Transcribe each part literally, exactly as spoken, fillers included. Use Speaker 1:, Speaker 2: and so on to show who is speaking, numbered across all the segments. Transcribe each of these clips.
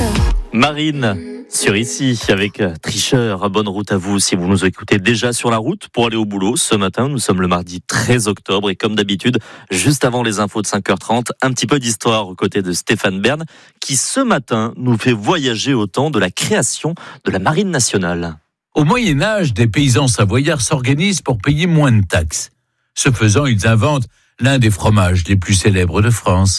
Speaker 1: Marine, sur ici, avec Tricheur. Bonne route à vous si vous nous écoutez déjà sur la route pour aller au boulot. Ce matin, nous sommes le mardi treize octobre et comme d'habitude, juste avant les infos de cinq heures trente, un petit peu d'histoire aux côtés de Stéphane Bern qui ce matin nous fait voyager au temps de la création de la Marine nationale.
Speaker 2: Au Moyen-Âge, des paysans savoyards s'organisent pour payer moins de taxes. Ce faisant, ils inventent l'un des fromages les plus célèbres de France.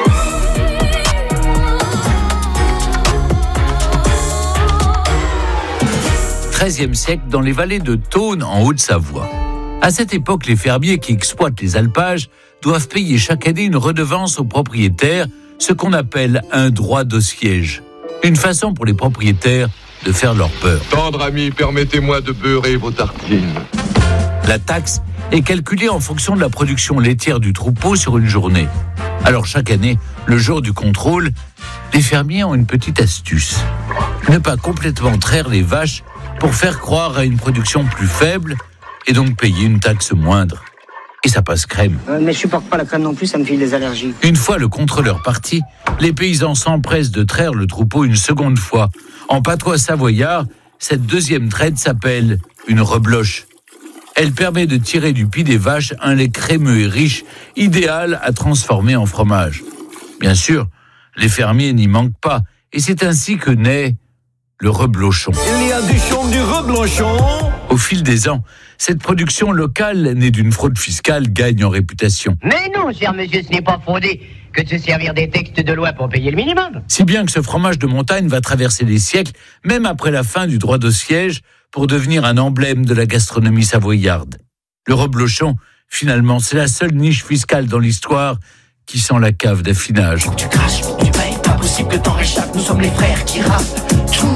Speaker 2: treizième siècle, dans les vallées de Thônes, en Haute-Savoie. À cette époque, les fermiers qui exploitent les alpages doivent payer chaque année une redevance aux propriétaires, ce qu'on appelle un droit de siège. Une façon pour les propriétaires de faire leur peur.
Speaker 3: Tendre ami, permettez-moi de beurrer vos tartines.
Speaker 2: La taxe est calculée en fonction de la production laitière du troupeau sur une journée. Alors chaque année, le jour du contrôle, les fermiers ont une petite astuce. Ne pas complètement traire les vaches pour faire croire à une production plus faible et donc payer une taxe moindre. Et ça passe crème.
Speaker 4: Euh, mais je supporte pas la crème non plus, ça me file des allergies.
Speaker 2: Une fois le contrôleur parti, les paysans s'empressent de traire le troupeau une seconde fois. En patois savoyard, cette deuxième traite s'appelle une rebloche. Elle permet de tirer du pis des vaches un lait crémeux et riche, idéal à transformer en fromage. Bien sûr, les fermiers n'y manquent pas, et c'est ainsi que naît le reblochon.
Speaker 5: Il y a du champ du reblochon.
Speaker 2: Au fil des ans, cette production locale, née d'une fraude fiscale, gagne en réputation.
Speaker 6: Mais non, cher monsieur, ce n'est pas fraudé que de se servir des textes de loi pour payer le minimum.
Speaker 2: Si bien que ce fromage de montagne va traverser les siècles, même après la fin du droit de siège, pour devenir un emblème de la gastronomie savoyarde. Le reblochon, finalement, c'est la seule niche fiscale dans l'histoire qui sent la cave d'affinage.
Speaker 5: Faut que tu craches, faut que tu payes, pas possible que t'en réchappes, nous sommes les frères qui rappent.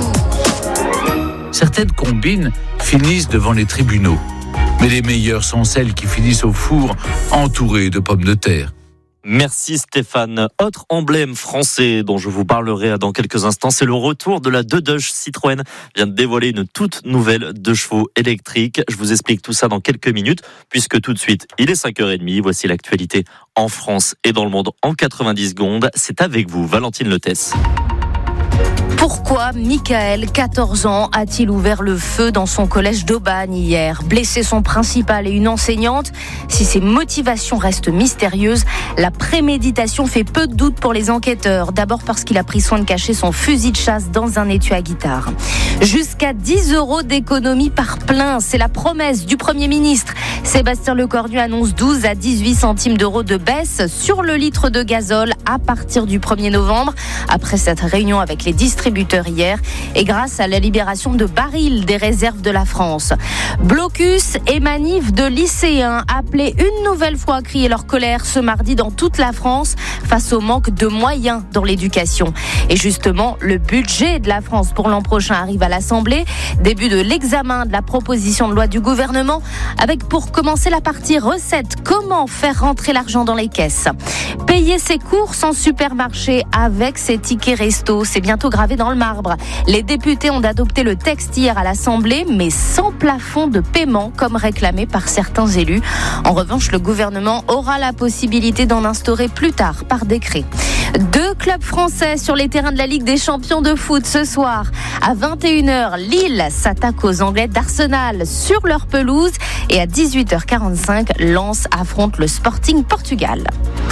Speaker 2: Certaines combines finissent devant les tribunaux. Mais les meilleures sont celles qui finissent au four, entourées de pommes de terre.
Speaker 1: Merci Stéphane. Autre emblème français dont je vous parlerai dans quelques instants, c'est le retour de la deux Deutsch. Citroën vient de dévoiler une toute nouvelle deux chevaux électrique. Je vous explique tout ça dans quelques minutes, puisque tout de suite, il est cinq heures trente. Voici l'actualité en France et dans le monde en quatre-vingt-dix secondes. C'est avec vous, Valentine Letesse.
Speaker 7: Pourquoi Michael, quatorze ans, a-t-il ouvert le feu dans son collège d'Aubagne hier, blessé son principal et une enseignante? Si ses motivations restent mystérieuses, la préméditation fait peu de doute pour les enquêteurs. D'abord parce qu'il a pris soin de cacher son fusil de chasse dans un étui à guitare. Jusqu'à dix euros d'économie par plein, c'est la promesse du Premier ministre. Sébastien Lecornu annonce douze à dix-huit centimes d'euros de baisse sur le litre de gazole à partir du premier novembre. Après cette réunion avec les distributeurs hier et grâce à la libération de barils des réserves de la France. Blocus et manif de lycéens appelés une nouvelle fois à crier leur colère ce mardi dans toute la France face au manque de moyens dans l'éducation. Et justement, le budget de la France pour l'an prochain arrive à l'Assemblée. Début de l'examen de la proposition de loi du gouvernement avec pour commencer la partie recettes. Comment faire rentrer l'argent dans les caisses? Payer ses courses en supermarché avec ses tickets resto, c'est bientôt gravé dans le marbre. Les députés ont adopté le texte hier à l'Assemblée, mais sans plafond de paiement, comme réclamé par certains élus. En revanche, le gouvernement aura la possibilité d'en instaurer plus tard, par décret. Deux clubs français sur les terrains de la Ligue des champions de foot ce soir. À vingt et une heures, Lille s'attaque aux Anglais d'Arsenal sur leur pelouse. Et à dix-huit heures quarante-cinq, Lens affronte le Sporting Portugal.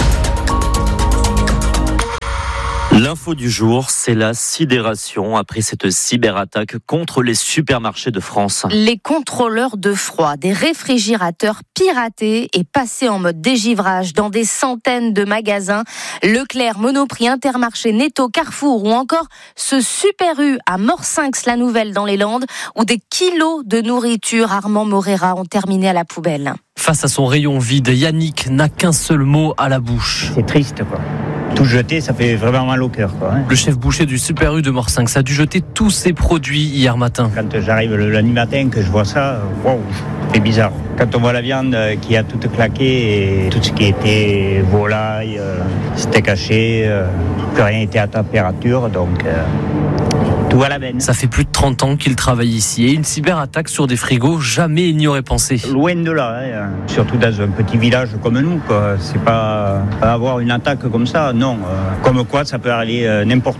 Speaker 1: L'info du jour, c'est la sidération après cette cyberattaque contre les supermarchés de France.
Speaker 7: Les contrôleurs de froid des réfrigérateurs piratés et passés en mode dégivrage dans des centaines de magasins. Leclerc, Monoprix, Intermarché, Netto, Carrefour ou encore ce Super U à Morsinx-la-Nouvelle dans les Landes où des kilos de nourriture Armand Morera ont terminé à la poubelle.
Speaker 8: Face à son rayon vide, Yannick n'a qu'un seul mot à la bouche.
Speaker 9: C'est triste, quoi. Tout jeter, ça fait vraiment mal au cœur, quoi. Hein.
Speaker 8: Le chef boucher du Super U de Morsinx a dû jeter tous ses produits hier matin.
Speaker 9: Quand j'arrive le lundi matin, que je vois ça, waouh, c'est bizarre. Quand on voit la viande qui a toute claqué et tout ce qui était volaille, euh, steak haché, euh, plus rien n'était à température, donc euh, tout à la benne.
Speaker 8: Ça fait plus de trente ans qu'il travaille ici et une cyberattaque sur des frigos, jamais il n'y aurait pensé.
Speaker 9: Loin de là, hein. Surtout dans un petit village comme nous, quoi. C'est pas avoir une attaque comme ça, non. Comme quoi, ça peut aller n'importe où.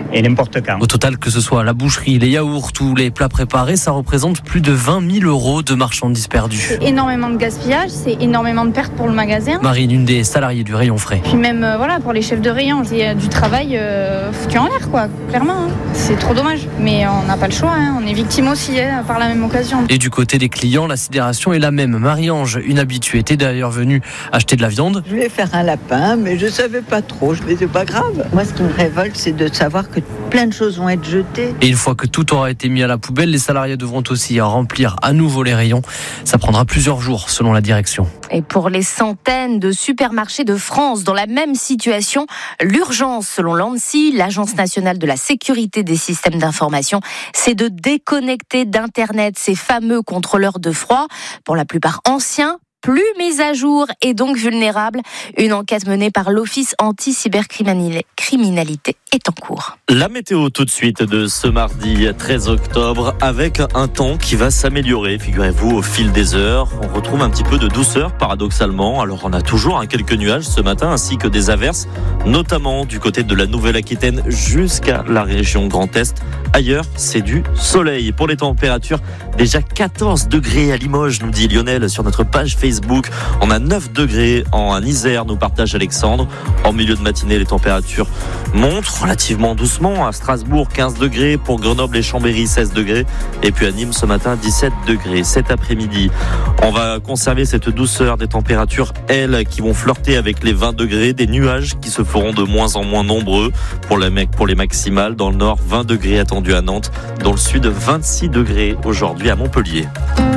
Speaker 9: et n'importe quand.
Speaker 8: Au total, que ce soit la boucherie, les yaourts ou les plats préparés, ça représente plus de vingt mille euros de marchandises perdues.
Speaker 10: C'est énormément de gaspillage, c'est énormément de pertes pour le magasin.
Speaker 8: Marine, une des salariées du rayon frais.
Speaker 10: Puis même euh, voilà, pour les chefs de rayon, c'est du travail euh, foutu en l'air, quoi, clairement. Hein. C'est trop dommage, mais on n'a pas le choix, hein. On est victime aussi hein, par la même occasion.
Speaker 8: Et du côté des clients, la sidération est la même. Marie-Ange, une habituée, était d'ailleurs venue acheter de la viande.
Speaker 11: Je voulais faire un lapin, mais je savais pas trop, mais c'est pas grave. Moi, ce qui me révolte, c'est de savoir que plein de choses vont être jetées.
Speaker 8: Et une fois que tout aura été mis à la poubelle, les salariés devront aussi remplir à nouveau les rayons. Ça prendra plusieurs jours, selon la direction.
Speaker 7: Et pour les centaines de supermarchés de France dans la même situation, l'urgence, selon l'ANSSI, l'Agence nationale de la sécurité des systèmes d'information, c'est de déconnecter d'Internet ces fameux contrôleurs de froid, pour la plupart anciens, plus mis à jour et donc vulnérables. Une enquête menée par l'Office anti-cybercriminalité est en cours.
Speaker 1: La météo tout de suite de ce mardi treize octobre avec un temps qui va s'améliorer, figurez-vous, au fil des heures. On retrouve un petit peu de douceur paradoxalement. Alors on a toujours hein, quelques nuages ce matin ainsi que des averses, notamment du côté de la Nouvelle-Aquitaine jusqu'à la région Grand Est. Ailleurs, c'est du soleil. Pour les températures, déjà quatorze degrés à Limoges, nous dit Lionel sur notre page Facebook. On a neuf degrés en Isère, nous partage Alexandre. En milieu de matinée, les températures montent relativement doucement. À Strasbourg, quinze degrés. Pour Grenoble et Chambéry, seize degrés. Et puis à Nîmes, ce matin, dix-sept degrés. Cet après-midi, on va conserver cette douceur des températures, elles, qui vont flirter avec les vingt degrés. Des nuages qui se feront de moins en moins nombreux pour les, pour les maximales. Dans le nord, vingt degrés attendus à Nantes. Dans le sud, vingt-six degrés aujourd'hui à Montpellier.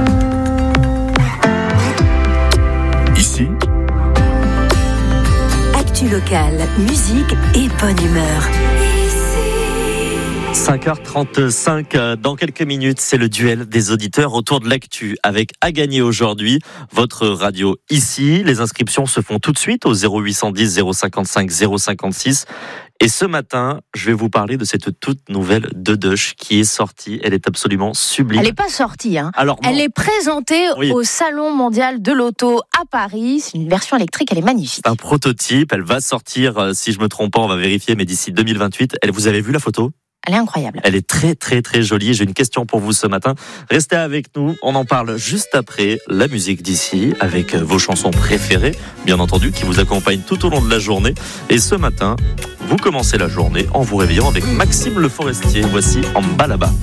Speaker 12: Ici, actu locale, musique et bonne humeur.
Speaker 1: cinq heures trente-cinq, dans quelques minutes, c'est le duel des auditeurs autour de l'actu avec à gagner aujourd'hui votre radio ici. Les inscriptions se font tout de suite au zéro huit cent dix zéro cinquante-cinq zéro cinquante-six. Et ce matin, je vais vous parler de cette toute nouvelle Dedoche qui est sortie. Elle est absolument sublime.
Speaker 7: Elle n'est pas sortie, hein.
Speaker 1: Alors,
Speaker 7: elle est présentée
Speaker 1: oui.
Speaker 7: au Salon mondial de l'auto à Paris. C'est une version électrique, elle est magnifique.
Speaker 1: Un prototype, elle va sortir, si je me trompe pas, on va vérifier, mais d'ici deux mille vingt-huit. Elle, vous avez vu la photo ?
Speaker 7: Elle est incroyable.
Speaker 1: Elle est très très très jolie. J'ai une question pour vous ce matin. Restez avec nous. On en parle juste après la musique d'ici avec vos chansons préférées, bien entendu, qui vous accompagnent tout au long de la journée. Et ce matin, vous commencez la journée en vous réveillant avec Maxime Le Forestier. Voici En bas là-bas.